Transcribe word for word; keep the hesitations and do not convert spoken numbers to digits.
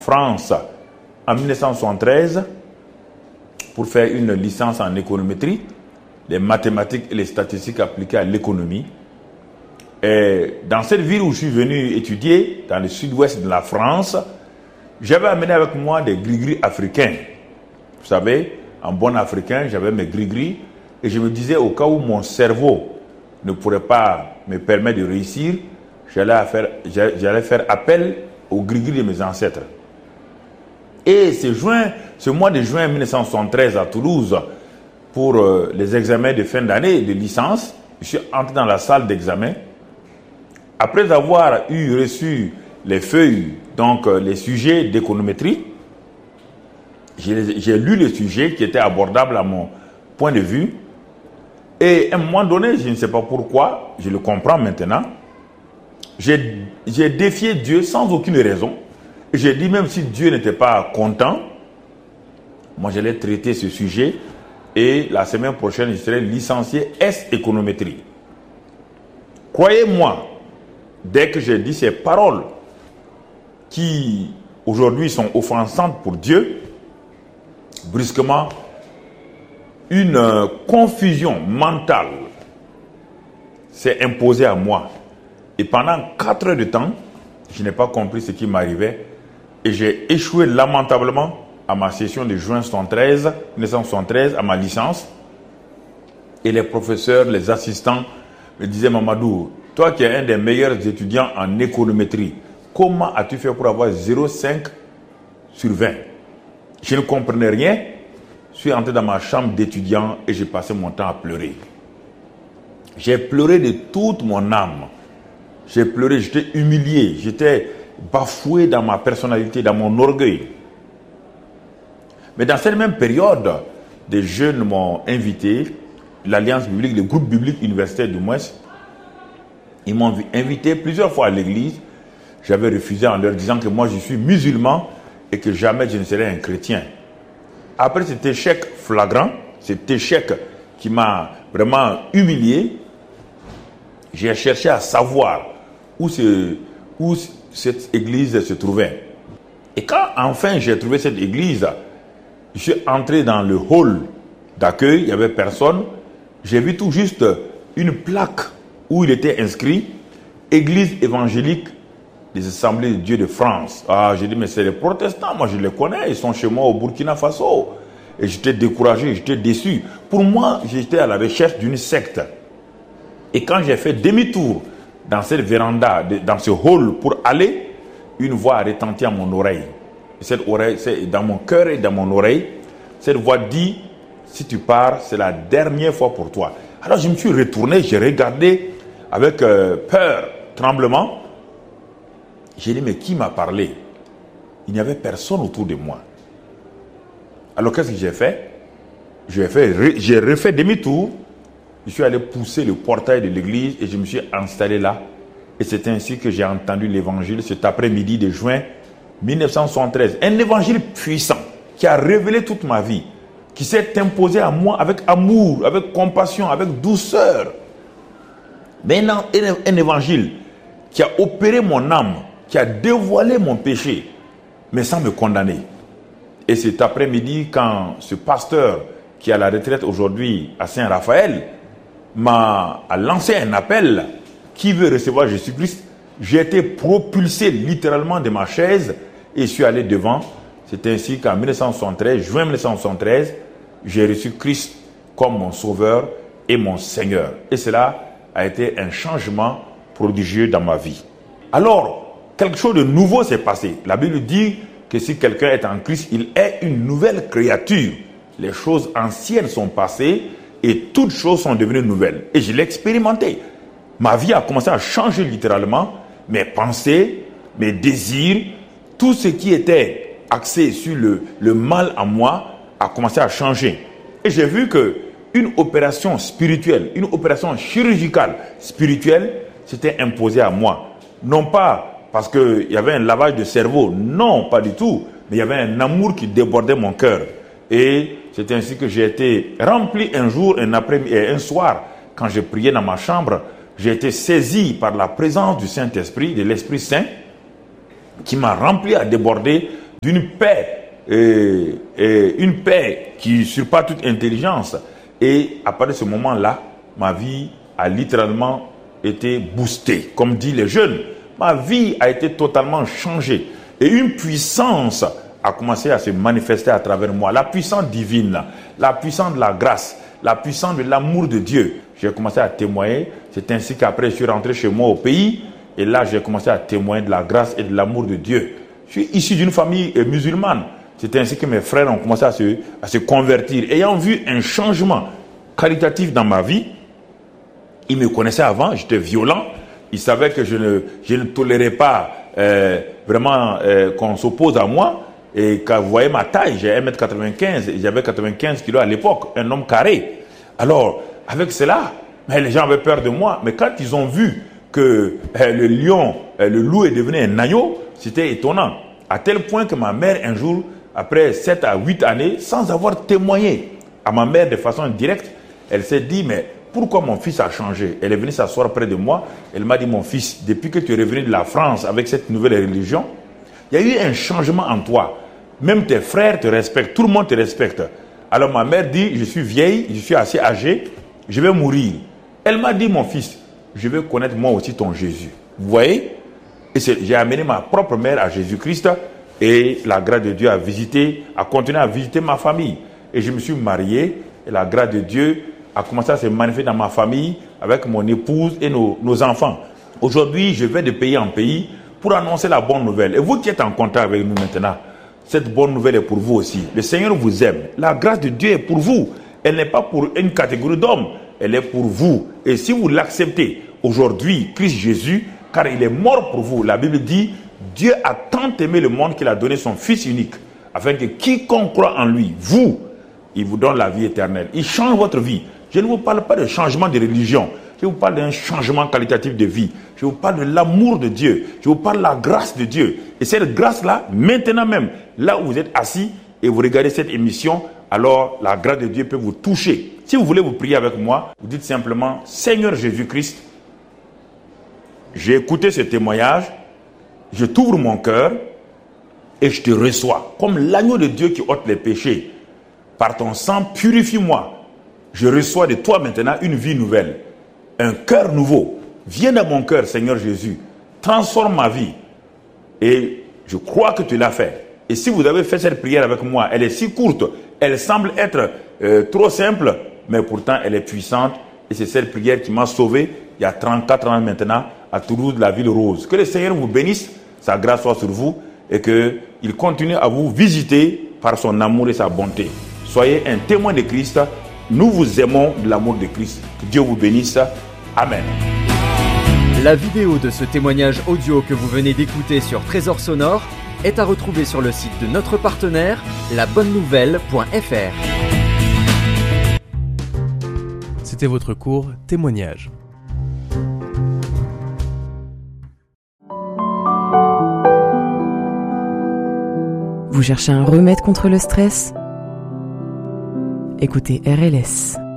France en mille neuf cent soixante-treize pour faire une licence en économétrie, les mathématiques et les statistiques appliquées à l'économie. Et dans cette ville où je suis venu étudier, dans le sud-ouest de la France, j'avais amené avec moi des gris-gris africains. Vous savez, en bon africain, j'avais mes gris-gris et je me disais au cas où mon cerveau ne pourrait pas me permettre de réussir, j'allais faire, j'allais faire appel aux gris-gris de mes ancêtres. Et ce, juin, ce mois de juin mille neuf cent soixante-treize à Toulouse, pour euh, les examens de fin d'année de licence, je suis entré dans la salle d'examen. Après avoir eu reçu les feuilles, donc euh, les sujets d'économétrie, j'ai, j'ai lu les sujets qui étaient abordables à mon point de vue. Et à un moment donné, je ne sais pas pourquoi, je le comprends maintenant, j'ai, j'ai défié Dieu sans aucune raison. J'ai dit même si Dieu n'était pas content, moi j'allais traiter ce sujet et la semaine prochaine je serai licencié S économétrie. Croyez-moi, dès que j'ai dit ces paroles qui aujourd'hui sont offensantes pour Dieu, brusquement une euh, confusion mentale s'est imposée à moi. Et pendant quatre heures de temps, je n'ai pas compris ce qui m'arrivait. Et j'ai échoué lamentablement à ma session de juin soixante-treize, mille neuf cent soixante-treize, à ma licence. Et les professeurs, les assistants me disaient, Mamadou, toi qui es un des meilleurs étudiants en économétrie, comment as-tu fait pour avoir zéro virgule cinq sur vingt? Je ne comprenais rien. Je suis entré dans ma chambre d'étudiant et j'ai passé mon temps à pleurer. J'ai pleuré de toute mon âme. J'ai pleuré, j'étais humilié, j'étais bafoué dans ma personnalité, dans mon orgueil. Mais dans cette même période, des jeunes m'ont invité, l'Alliance biblique, le groupe biblique universitaire du moins, ils m'ont invité plusieurs fois à l'église. J'avais refusé en leur disant que moi je suis musulman et que jamais je ne serai un chrétien. Après cet échec flagrant, cet échec qui m'a vraiment humilié, j'ai cherché à savoir où, ce, où cette église se trouvait. Et quand enfin j'ai trouvé cette église, je suis entré dans le hall d'accueil, il n'y avait personne. J'ai vu tout juste une plaque où il était inscrit « Église évangélique des Assemblées de Dieu de France ». Ah, j'ai dit, mais c'est les protestants, moi je les connais, ils sont chez moi au Burkina Faso. Et j'étais découragé, j'étais déçu. Pour moi, j'étais à la recherche d'une secte. Et quand j'ai fait demi-tour dans cette véranda, dans ce hall pour aller, une voix a retenti à mon oreille. Et cette oreille, c'est dans mon cœur et dans mon oreille, cette voix dit, si tu pars, c'est la dernière fois pour toi. Alors je me suis retourné, j'ai regardé avec euh, peur, tremblement. J'ai dit, mais qui m'a parlé? Il n'y avait personne autour de moi. Alors qu'est-ce que j'ai fait? J'ai fait, j'ai refait demi-tour. Je suis allé pousser le portail de l'église et je me suis installé là. Et c'est ainsi que j'ai entendu l'évangile cet après-midi de juin mille neuf cent soixante-treize. Un évangile puissant qui a révélé toute ma vie, qui s'est imposé à moi avec amour, avec compassion, avec douceur. Mais un, un évangile qui a opéré mon âme, qui a dévoilé mon péché, mais sans me condamner. Et cet après-midi, quand ce pasteur qui est à la retraite aujourd'hui à Saint-Raphaël m'a lancé un appel, qui veut recevoir Jésus-Christ, j'ai été propulsé littéralement de ma chaise et je suis allé devant. C'est ainsi qu'en mille neuf cent soixante-treize, juin mille neuf cent soixante-treize, j'ai reçu Christ comme mon sauveur et mon Seigneur. Et cela a été un changement prodigieux dans ma vie. Alors, quelque chose de nouveau s'est passé. La Bible dit que si quelqu'un est en Christ, il est une nouvelle créature. Les choses anciennes sont passées et toutes choses sont devenues nouvelles. Et je l'ai expérimenté. Ma vie a commencé à changer littéralement. Mes pensées, mes désirs, tout ce qui était axé sur le, le mal en moi a commencé à changer. Et j'ai vu qu'une opération spirituelle, une opération chirurgicale spirituelle s'était imposée à moi. Non pas parce qu'il y avait un lavage de cerveau, non, pas du tout. Mais il y avait un amour qui débordait mon cœur. Et c'est ainsi que j'ai été rempli un jour, un après-midi et un soir, quand je priais dans ma chambre, j'ai été saisi par la présence du Saint-Esprit, de l'Esprit Saint, qui m'a rempli à déborder d'une paix, et, et une paix qui surpasse toute intelligence. Et à partir de ce moment-là, ma vie a littéralement été boostée. Comme disent les jeunes, ma vie a été totalement changée. Et une puissance a commencé à se manifester à travers moi. La puissance divine, la puissance de la grâce, la puissance de l'amour de Dieu. J'ai commencé à témoigner. C'est ainsi qu'après, je suis rentré chez moi au pays. Et là, j'ai commencé à témoigner de la grâce et de l'amour de Dieu. Je suis issu d'une famille musulmane. C'est ainsi que mes frères ont commencé à se, à se convertir. Ayant vu un changement qualitatif dans ma vie, ils me connaissaient avant, j'étais violent. Ils savaient que je ne, je ne tolérais pas euh, vraiment euh, qu'on s'oppose à moi. Et quand vous voyez ma taille, j'ai un mètre quatre-vingt-quinze, et j'avais quatre-vingt-quinze kilos à l'époque, un homme carré. Alors, avec cela, mais les gens avaient peur de moi. Mais quand ils ont vu que euh, le lion, euh, le loup est devenu un agneau, c'était étonnant. À tel point que ma mère, un jour, après sept à huit années, sans avoir témoigné à ma mère de façon directe, elle s'est dit, mais pourquoi mon fils a changé? Elle est venue s'asseoir près de moi. Elle m'a dit, mon fils, depuis que tu es revenu de la France avec cette nouvelle religion, il y a eu un changement en toi. Même tes frères te respectent, tout le monde te respecte. Alors ma mère dit, je suis vieille, je suis assez âgée, je vais mourir. Elle m'a dit, mon fils, je vais connaître moi aussi ton Jésus. Vous voyez? Et j'ai amené ma propre mère à Jésus-Christ et la grâce de Dieu a visité, a continué à visiter ma famille. Et je me suis marié et la grâce de Dieu a commencé à se manifester dans ma famille avec mon épouse et nos, nos enfants. Aujourd'hui, je vais de pays en pays pour annoncer la bonne nouvelle. Et vous qui êtes en contact avec nous maintenant, cette bonne nouvelle est pour vous aussi. Le Seigneur vous aime. La grâce de Dieu est pour vous. Elle n'est pas pour une catégorie d'hommes. Elle est pour vous. Et si vous l'acceptez aujourd'hui, Christ Jésus, car il est mort pour vous. La Bible dit, Dieu a tant aimé le monde qu'il a donné son Fils unique, afin que quiconque croit en lui, vous, il vous donne la vie éternelle. Il change votre vie. Je ne vous parle pas de changement de religion. Je vous parle d'un changement qualitatif de vie. Je vous parle de l'amour de Dieu. Je vous parle de la grâce de Dieu. Et cette grâce-là, maintenant même, là où vous êtes assis et vous regardez cette émission, alors la grâce de Dieu peut vous toucher. Si vous voulez vous prier avec moi, vous dites simplement, Seigneur Jésus-Christ, j'ai écouté ce témoignage, je t'ouvre mon cœur et je te reçois. Comme l'agneau de Dieu qui ôte les péchés. Par ton sang, purifie-moi. Je reçois de toi maintenant une vie nouvelle. Un cœur nouveau. Viens dans mon cœur, Seigneur Jésus. Transforme ma vie. Et je crois que tu l'as fait. Et si vous avez fait cette prière avec moi, elle est si courte, elle semble être euh, trop simple, mais pourtant elle est puissante. Et c'est cette prière qui m'a sauvé il y a trente-quatre ans maintenant à Toulouse, la ville rose. Que le Seigneur vous bénisse, sa grâce soit sur vous et qu'il continue à vous visiter par son amour et sa bonté. Soyez un témoin de Christ. Nous vous aimons de l'amour de Christ. Que Dieu vous bénisse. Amen. La vidéo de ce témoignage audio que vous venez d'écouter sur Trésor Sonore est à retrouver sur le site de notre partenaire, la bonne nouvelle point f r. C'était votre cours témoignage. Vous cherchez un remède contre le stress ? Écoutez R L S.